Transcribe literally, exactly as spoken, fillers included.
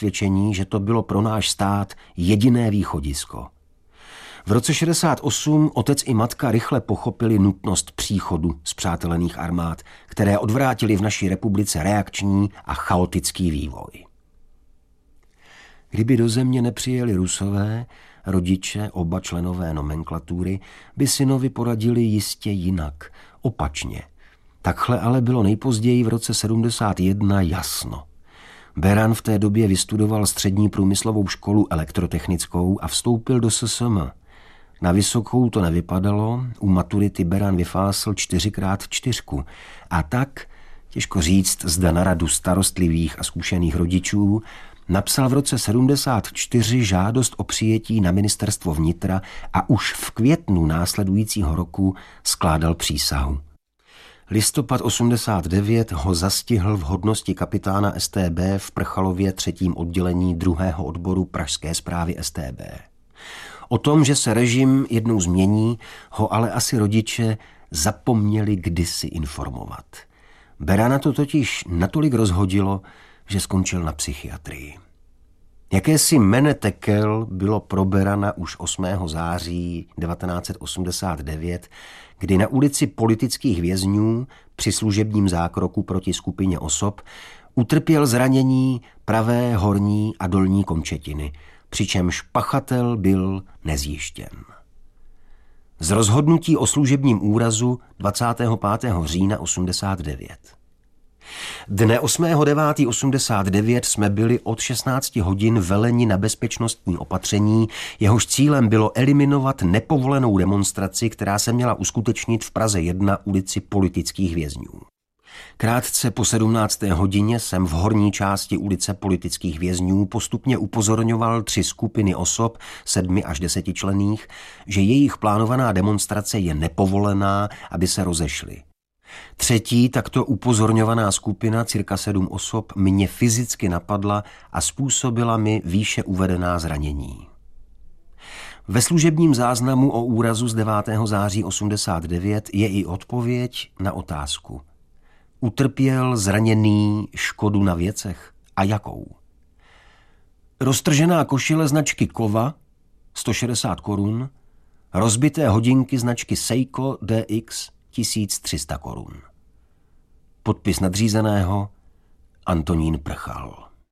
přesvědčení, že to bylo pro náš stát jediné východisko. V roce šedesát osm otec i matka rychle pochopili nutnost příchodu spřátelených armád, které odvrátily v naší republice reakční a chaotický vývoj. Kdyby do země nepřijeli Rusové, rodiče, oba členové nomenklatury, by synovi poradili jistě jinak, opačně. Takhle ale bylo nejpozději v roce sedmdesát jedna jasno. Beran v té době vystudoval střední průmyslovou školu elektrotechnickou a vstoupil do S S M. Na vysokou to nevypadalo, u maturity Beran vyfásl čtyřikrát čtyřku a tak, těžko říct, zda na radu starostlivých a zkušených rodičů, napsal v roce sedmdesát čtyři žádost o přijetí na ministerstvo vnitra a už v květnu následujícího roku skládal přísahu. Listopad osmdesát devět ho zastihl v hodnosti kapitána S T B v Prchalově třetím oddělení druhého odboru pražské správy S T B. O tom, že se režim jednou změní, ho ale asi rodiče zapomněli kdysi informovat. Berana to totiž natolik rozhodilo, že skončil na psychiatrii. Jakési menetekel bylo pro Berana už osmého září devatenáct set osmdesát devět, kdy na ulici politických vězňů při služebním zákroku proti skupině osob utrpěl zranění pravé horní a dolní končetiny, přičemž pachatel byl nezjištěn. Z rozhodnutí o služebním úrazu dvacátého pátého října osmdesát devět. Dne osmého devátého osmdesát devět jsme byli od šestnácti hodin veleni na bezpečnostní opatření, jehož cílem bylo eliminovat nepovolenou demonstraci, která se měla uskutečnit v Praze jedna ulici politických vězňů. Krátce po sedmnácté hodině jsem v horní části ulice politických vězňů postupně upozorňoval tři skupiny osob, sedmi až desetičlenných, že jejich plánovaná demonstrace je nepovolená, aby se rozešly. Třetí takto upozorňovaná skupina, cirka sedm osob, mě fyzicky napadla a způsobila mi výše uvedená zranění. Ve služebním záznamu o úrazu z devátého září osmdesát devět je i odpověď na otázku. Utrpěl zraněný škodu na věcech? A jakou? Roztržená košile značky Kova, sto šedesát korun, rozbité hodinky značky Seiko D X, tisíc tři sta korun. Podpis nadřízeného Antonín Prchal.